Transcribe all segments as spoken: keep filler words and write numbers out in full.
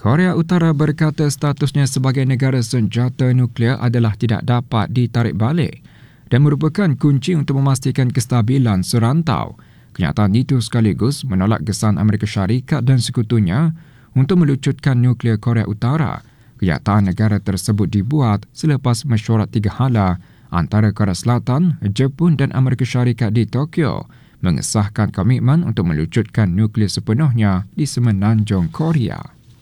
Korea Utara berkata statusnya sebagai negara senjata nuklear adalah tidak dapat ditarik balik dan merupakan kunci untuk memastikan kestabilan serantau. Kenyataan itu sekaligus menolak gesan Amerika Syarikat dan sekutunya untuk melucutkan nuklear Korea Utara. Kenyataan negara tersebut dibuat selepas mesyuarat tiga hala antara Korea Selatan, Jepun dan Amerika Syarikat di Tokyo mengesahkan komitmen untuk melucutkan nuklear sepenuhnya di semenanjung Korea.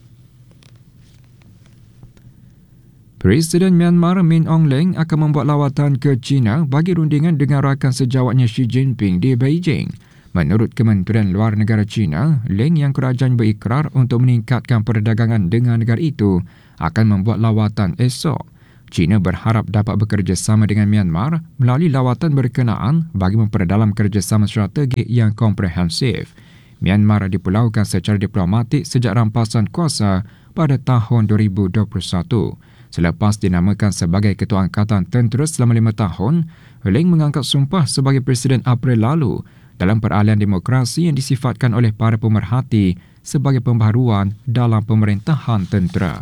Presiden Myanmar Min Aung Hlaing akan membuat lawatan ke China bagi rundingan dengan rakan sejawatnya Xi Jinping di Beijing. Menurut Kementerian Luar Negara China, Hlaing yang kerajaan berikrar untuk meningkatkan perdagangan dengan negara itu akan membuat lawatan esok. China berharap dapat bekerjasama dengan Myanmar melalui lawatan berkenaan bagi memperdalam kerjasama strategi yang komprehensif. Myanmar dipulaukan secara diplomatik sejak rampasan kuasa pada tahun dua ribu dua puluh satu. Selepas dinamakan sebagai Ketua Angkatan Tentera selama lima tahun, Hlaing mengangkat sumpah sebagai Presiden April lalu dalam peralihan demokrasi yang disifatkan oleh para pemerhati sebagai pembaharuan dalam pemerintahan tentera.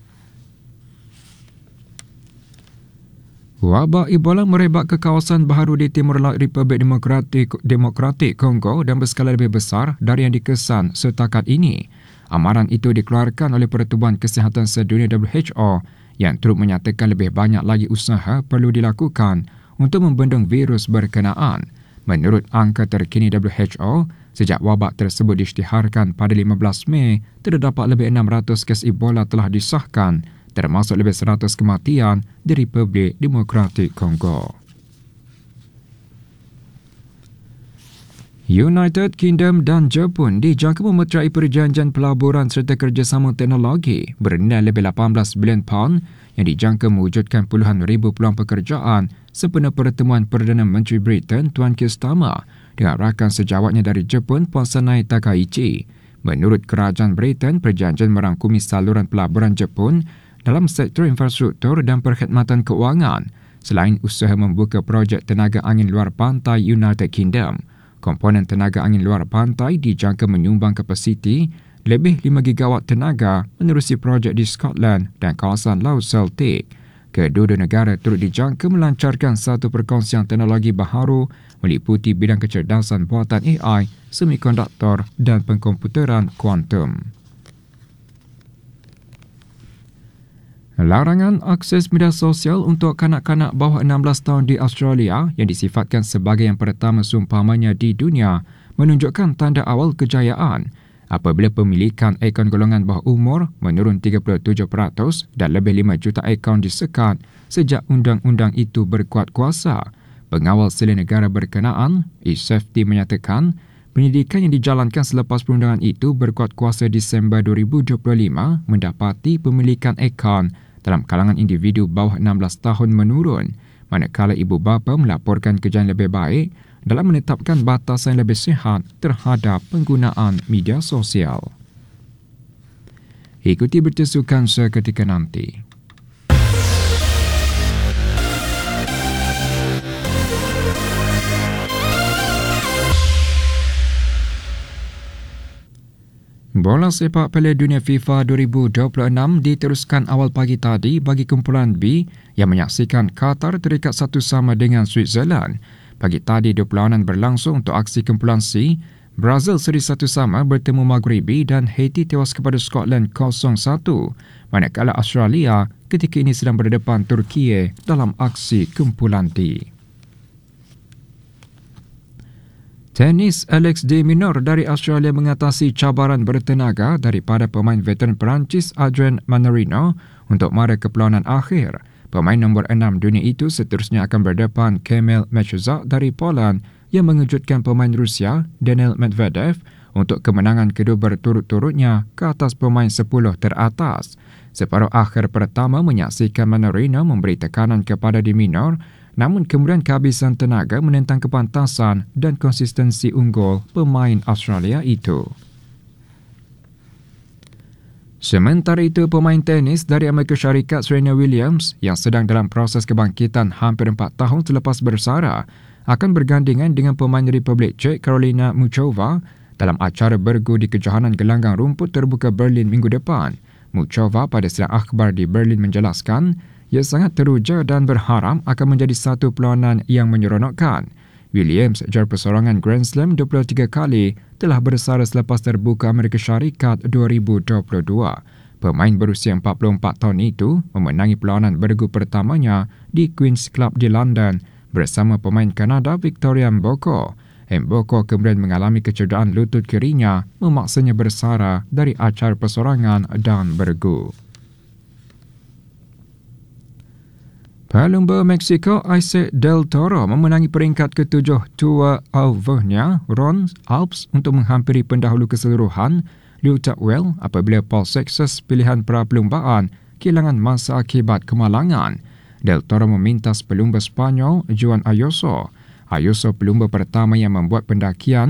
Wabak Ebola merebak ke kawasan baharu di Timur Laut Republik Demokratik, Demokratik Kongo dan berskala lebih besar dari yang dikesan setakat ini. Amaran itu dikeluarkan oleh Pertubuhan Kesihatan Sedunia W H O yang turut menyatakan lebih banyak lagi usaha perlu dilakukan untuk membendung virus berkenaan. Menurut angka terkini W H O, sejak wabak tersebut diisytiharkan pada lima belas Mei, terdapat lebih enam ratus kes Ebola telah disahkan, termasuk lebih seratus kematian di Republik Demokratik Kongo. United Kingdom dan Jepun dijangka memeterai perjanjian pelaburan serta kerjasama teknologi bernilai lebih lapan belas bilion pound yang dijangka mewujudkan puluhan ribu peluang pekerjaan sempena pertemuan Perdana Menteri Britain Tuan Keir Starmer dengan rakan sejawatnya dari Jepun Puan Sanai Takaichi. Menurut Kerajaan Britain, perjanjian merangkumi saluran pelaburan Jepun dalam sektor infrastruktur dan perkhidmatan keuangan selain usaha membuka projek tenaga angin luar pantai United Kingdom. Komponen tenaga angin luar pantai dijangka menyumbang kapasiti lebih lima gigawatt tenaga menerusi projek di Scotland dan kawasan Laut Celtic. Kedua-dua negara turut dijangka melancarkan satu perkongsian teknologi baharu meliputi bidang kecerdasan buatan A I, semikonduktor dan pengkomputeran kuantum. Larangan akses media sosial untuk kanak-kanak bawah enam belas tahun di Australia yang disifatkan sebagai yang pertama seumpamanya di dunia menunjukkan tanda awal kejayaan apabila pemilikan akaun golongan bawah umur menurun tiga puluh tujuh peratus dan lebih lima juta akaun disekat sejak undang-undang itu berkuat kuasa. Pengawal sila negara berkenaan, eSafety menyatakan penyidikan yang dijalankan selepas perundangan itu berkuat kuasa Disember dua ribu dua puluh lima mendapati pemilikan akaun dalam kalangan individu bawah enam belas tahun menurun, manakala ibu bapa melaporkan kejayaan lebih baik dalam menetapkan batasan lebih sihat terhadap penggunaan media sosial. Ikuti berita sukan seketika nanti. Bola sepak Piala Dunia FIFA dua ribu dua puluh enam diteruskan awal pagi tadi bagi kumpulan B yang menyaksikan Qatar terikat satu sama dengan Switzerland. Pagi tadi dua perlawanan berlangsung untuk aksi kumpulan C. Brazil seri satu sama bertemu Maghribi dan Haiti tewas kepada Scotland kosong satu. Manakala Australia ketika ini sedang berdepan Turki dalam aksi kumpulan D. Tenis Alex de Minaur dari Australia mengatasi cabaran bertenaga daripada pemain veteran Perancis Adrien Manarino untuk mara ke perlawanan akhir. Pemain nombor enam dunia itu seterusnya akan berdepan Kamil Mechuzak dari Poland yang mengejutkan pemain Rusia Daniil Medvedev untuk kemenangan kedua berturut-turutnya ke atas pemain sepuluh teratas. Separuh akhir pertama menyaksikan Manarino memberi tekanan kepada de Minaur, namun kemudian kehabisan tenaga menentang kepantasan dan konsistensi unggul pemain Australia itu. Sementara itu, pemain tenis dari Amerika Syarikat Serena Williams yang sedang dalam proses kebangkitan hampir empat tahun selepas bersara akan bergandingan dengan pemain Republik Czech Karolina Muchova dalam acara bergu di kejohanan gelanggang rumput terbuka Berlin minggu depan. Muchova pada sidang akhbar di Berlin menjelaskan ia sangat teruja dan berharap akan menjadi satu perlawanan yang menyeronokkan. Williams, juara persorangan Grand Slam dua puluh tiga kali, telah bersara selepas terbuka Amerika Syarikat dua ribu dua puluh dua. Pemain berusia empat puluh empat tahun itu memenangi perlawanan bergu pertamanya di Queen's Club di London bersama pemain Kanada Victoria Mboko. Mboko kemudian mengalami kecederaan lutut kirinya memaksanya bersara dari acara persorangan dan bergu. Pelumba Mexico Isaac Del Toro memenangi peringkat ketujuh Tour Auvergne Rhône Alps untuk menghampiri pendahulu keseluruhan Liu Tuckwell apabila Paul Sextus pilihan pra-pelumbaan kehilangan masa akibat kemalangan. Del Toro memintas pelumba Spanyol Juan Ayuso. Ayuso pelumba pertama yang membuat pendakian